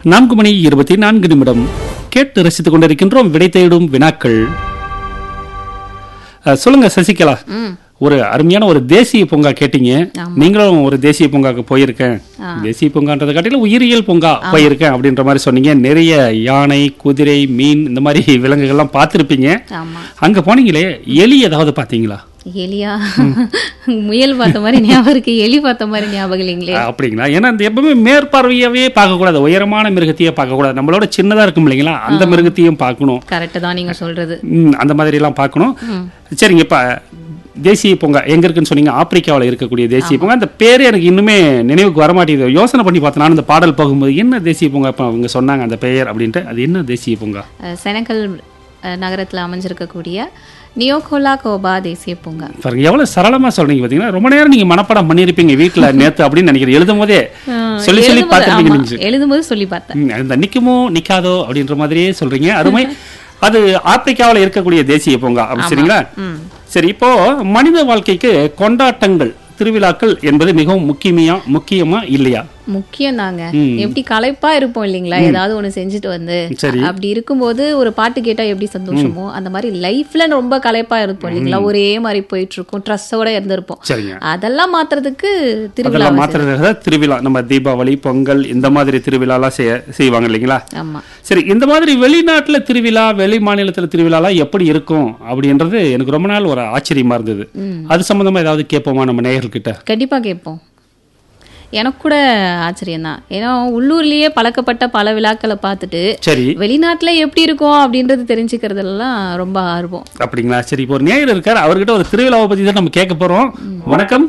4:24 கேட்டு ரசித்துக் கொண்டிருக்கின்றோம் விடை தேடும் வினாக்கள். சொல்லுங்க சசிகலா, ஒரு அருமையான ஒரு தேசிய பூங்கா கேட்டீங்க. நீங்களும் ஒரு தேசிய பூங்காக்கு போயிருக்கேன், தேசிய பூங்கான்றதை காட்டிலும் உயிரியல் பூங்கா போயிருக்கேன் அப்படின்ற மாதிரி சொன்னீங்க. நிறைய யானை, குதிரை, மீன் இந்த மாதிரி விலங்குகள்லாம் பார்த்துருப்பீங்க. அங்க போனீங்களே, எலி ஏதாவது பார்த்தீங்களா? எலியா? முயல் பார்த்த மாதிரி ஞாபகம் இருக்கு, எலி பார்த்த மாதிரி ஞாபகம் இல்லைங்களே. அப்படிங்களா? ஏன்னா அந்த எப்பவுமே மேற்பார்வையாவே பார்க்கக்கூடாது, உயரமான மிருகத்தையே பார்க்கக்கூடாது, நம்மளோட சின்னதா இருக்கும் இல்லைங்களா, அந்த மிருகத்தையும் பார்க்கணும். கரெக்ட் தான் நீங்க சொல்றது. அந்த மாதிரி எல்லாம் பார்க்கணும். சரிங்க, இப்ப தேசிய பூங்கா எங்க இருக்குன்னு சொன்னீங்க, ஆப்பிரிக்காவில் இருக்கக்கூடிய தேசிய பூங்கா. அந்த பேரு எனக்கு இன்னுமே நினைவுக்கு வரமாட்டேங்குது. யோசனை பண்ணி பார்த்தேன் நான் இந்த பாடல் போகும்போது, என்ன தேசிய பூங்கா இப்போ அவங்க சொன்னாங்க அந்த பெயர் அப்படின்ட்டு. அது என்ன தேசிய பூங்கா? செனகல் நகரத்தில் அமைஞ்சிருக்கக்கூடிய நியோகோலா கோபா தேசிய பூங்கா. பாருங்க எவ்வளவு சரளமா சொல்றீங்க பாத்தீங்கன்னா. ரொம்ப நேரம் நீங்க மனப்பாடம் பண்ணிருப்பீங்க வீட்டுல நேத்து அப்படின்னு நினைக்கிறேன். எழுதும் போதே சொல்லி சொல்லி பார்த்துருப்பீங்க. எழுதும்போது சொல்லி பார்த்தேன். இந்த நிக்குமோ நிக்காதோ அப்படின்ற மாதிரியே சொல்றீங்க, அருமை. அது ஆப்பிரிக்காவில் இருக்கக்கூடிய தேசிய பூங்கா அப்படி சரிங்களா? சரி, இப்போ மனித வாழ்க்கைக்கு கொண்டாட்டங்கள், திருவிழாக்கள் என்பது மிகவும் முக்கியமா இல்லையா? முக்கியம் தாங்க. எப்படி களைப்பா இருப்போம் இல்லைங்களா, ஏதாவது ஒண்ணு செஞ்சுட்டு வந்து அப்படி இருக்கும்போது ஒரு பாட்டு கேட்டா எப்படி சந்தோஷமோ அந்த மாதிரி லைஃப்ல ரொம்ப களைப்பா இருப்போம் இல்லைங்களா, ஒரே மாதிரி போயிட்டு இருக்கும், ட்ரெஸ்ஸோட இருந்திருப்போம். அதெல்லாம் மாத்துறதுக்கு திருவிழா, நம்ம தீபாவளி, பொங்கல் இந்த மாதிரி திருவிழா எல்லாம் செய்வாங்க இல்லைங்களா? ஆமா. சரி, இந்த மாதிரி வெளிநாட்டுல திருவிழா, வெளி மாநிலத்துல திருவிழா எல்லாம் எப்படி இருக்கும் அப்படின்றது எனக்கு ரொம்ப நாள் ஒரு ஆச்சரியமா இருந்தது. அது சம்பந்தமா ஏதாவது கேட்போமா நம்ம நேயர்கள் கிட்ட? கண்டிப்பா கேட்போம். எனக்கு கூட ஆச்சரியம் தான். ஏன்னா உள்ளூர்லயே பழக்கப்பட்ட பல விழாக்களை பார்த்துட்டு வெளிநாட்டுல எப்படி இருக்கும் அப்படின்றது தெரிஞ்சுக்கிறதுலாம் ரொம்ப ஆர்வம். அப்படிங்களா? சரி, இப்போ ஒரு நேயர் இருக்கார், அவர்கிட்ட ஒரு திருவிழாவை பத்தி தான் நம்ம கேட்க போறோம். வணக்கம்.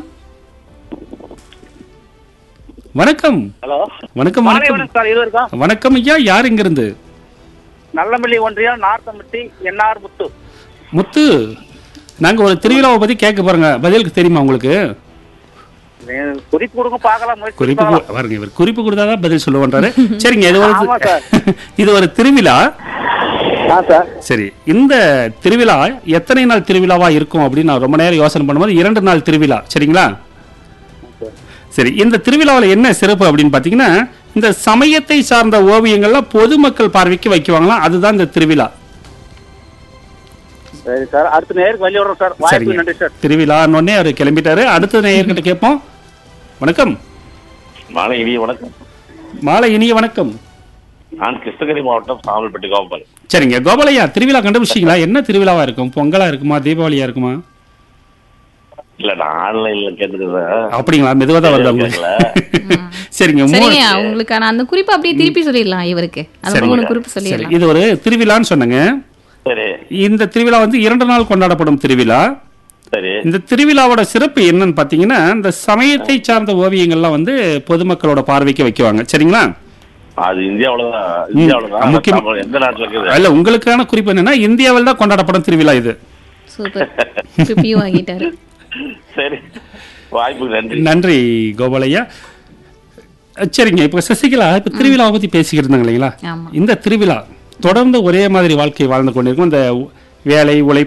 வணக்கம். ஹலோ. வணக்கம். வணக்கம் ஐயா, யார் இங்க இருந்து? நல்லமல்லி ஒன்றியம் நார்த்தம்பட்டி என்ஆர் முத்து. முத்து, நாங்க ஒரு திருவிழாவை பத்தி கேட்க போறோங்க, பதிலுக்கு தெரியுமா உங்களுக்கு? குறிப்பு கொடுங்க பார்க்கலாம். குறிப்பு கொடுத்தாதான் பதில் சொல்லுவாரு. சரிங்க, இது ஒரு திருவிழா. சரி, இந்த திருவிழா எத்தனை நாள் திருவிழாவா இருக்கும் அப்படின்னு நான் ரொம்ப நேரம் யோசனை பண்ணும்போது 2 நாள் திருவிழா. சரிங்களா? சரி, இந்த திருவிழாவில் என்ன சிறப்பு அப்படின்னு பாத்தீங்கன்னா, இந்த சமயத்தை சார்ந்த ஓவியங்கள்லாம் பொதுமக்கள் பார்வைக்கு வைக்குவாங்களாம், அதுதான் இந்த திருவிழா. சரி சார், அடுத்த நேயருக்கு வழி விடுறோம் சார். வாய்ப்பு நன்றி சார். திருவிழா நொன்னே அவர் கிளம்பிட்டாரு. அடுத்த நேயர்கிட்ட கேட்போம். வணக்கம். மாலை இனிய வணக்கம். மாலை இனிய வணக்கம். நான் கிருஷ்ணகிரி மாவட்டம் சாமல்பட்டி கோபால். சரிங்க கோபாலையா, திருவிழா கண்டுபிடிச்சிங்களா? என்ன திருவிழாவா இருக்கும்? பொங்கலா இருக்குமா, தீபாவளியா இருக்குமா? இல்ல, நான் ஆன்லைன்ல கேட்டுக்கிறேன். அப்படிங்களா? மெதுவா தான் வருது உங்களுக்கு. சரிங்க, உங்களுக்கான அந்த குறிப்பு அப்படியே திருப்பி சொல்லிடலாம் இவருக்கு. அந்த 3 குறிப்பு சொல்லிடலாம். இது ஒரு திருவிழான்னு சொன்னங்க. சரி, இந்த திருவிழா வந்து 2 நாள் கொண்டாடப்படும் திருவிழா. சரி, இந்த திருவிழாவோட சிறப்பு என்னன்னு பாத்தீங்கன்னா, இந்த சமயத்தை சார்ந்த ஓவியங்கள்லாம் வந்து பொதுமக்களோட பார்வைக்கு வைக்குவாங்க. சரிங்களா? அது இந்தியாவுல முக்கியமா எந்த நாட்டுல இருக்குது? இல்ல, உங்களுக்கான குறிப்பு என்னன்னா, இந்தியாவில் தான் கொண்டாடப்படும் திருவிழா இது. சூப்பர், குறிப்பு வாங்கிட்டாரு. சரி, வாய்ப்புக்கு நன்றி. நன்றி கோபாலையா. சரிங்க, இப்ப சசிகலா, இப்ப திருவிழாவை பத்தி பேசிக்கிட்டு இருந்தாங்க இல்லைங்களா? இந்த திருவிழா தொடர்ந்து ஒரே மாதிரி வாழ்க்கை வாழ்ந்து கொண்டிருக்கும். இந்த வேலை, உழைப்பு